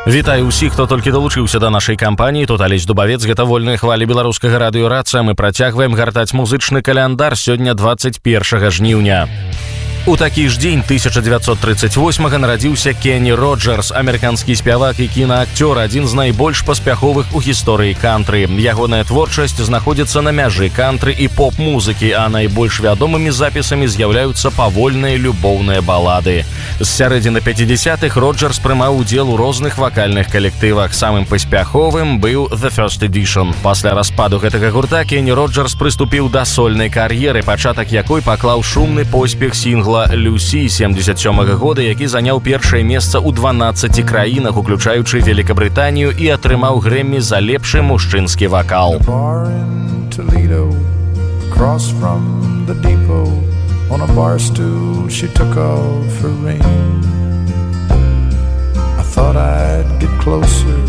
Вітаю ўсіх, хто толькі далучыўся да нашай кампаніі. Тут Алесь Дубавец, гэта вольныя хвалі беларускага радыёрацыя. Мы працягваем гартаць музычны каляндар. Сёння 21 жніўня. У такі ж дзень 1938-га нарадзіўся Кенні Роджерс, амерыканскі спявак і кінаакцёр, адзін з найбольш паспяховых у гісторыі кантры. Ягоная творчасць знаходзіцца на мяжы кантры і поп-музыкі, а найбольш вядомымі запісамі з'яўляюцца павольныя любоўныя балады. З сярэдзіны 50-х Роджерс прымаў удзел у розных вакальных калектывах. Самым паспяховым быў The First Edition. Пасля распаду гэтага гурта Кенні Роджерс прыступіў да сольнай кар'еры, пачатак якой паклаў шумны поспех сінгла «Люсі» 77-го года, які заняў першае месца ў 12 краінах, уключаючы Великабрытанію, і атрымаў Грэммі за лепшы мужчынскі вакал. On a bar stool, she took off her ring. I thought I'd get closer,